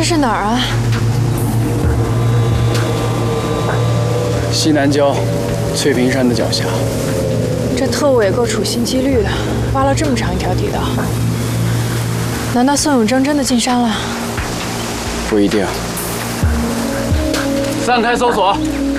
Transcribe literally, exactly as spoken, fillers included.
这是哪儿啊？ 西南郊翠屏山的脚下。 这特务也够处心积虑的，挖了这么长一条地道。难道宋永贞真的进山了？ 不一定。散开搜索。